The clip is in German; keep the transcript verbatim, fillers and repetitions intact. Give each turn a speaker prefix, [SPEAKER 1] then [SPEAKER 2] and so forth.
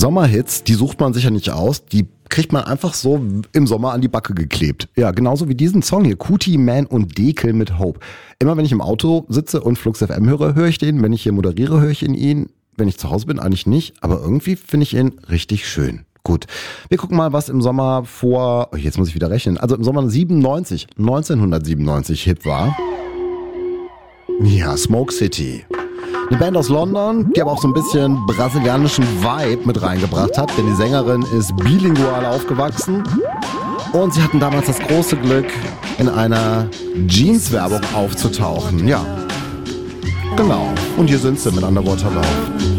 [SPEAKER 1] Sommerhits, die sucht man sich ja nicht aus, die kriegt man einfach so im Sommer an die Backe geklebt. Ja, genauso wie diesen Song hier, Kuti, Man und Dekel mit Hope. Immer wenn ich im Auto sitze und Flux F M höre, höre ich den. Wenn ich hier moderiere, höre ich ihn. Wenn ich zu Hause bin, eigentlich nicht. Aber irgendwie finde ich ihn richtig schön. Gut, wir gucken mal, was im Sommer vor, oh, jetzt muss ich wieder rechnen, also im Sommer siebenundneunzig, neunzehnhundertsiebenundneunzig Hit war. Ja, Smoke City. Eine Band aus London, die aber auch so ein bisschen brasilianischen Vibe mit reingebracht hat, denn die Sängerin ist bilingual aufgewachsen und sie hatten damals das große Glück, in einer Jeans-Werbung aufzutauchen. Ja, genau. Und hier sind sie mit Underwater Love.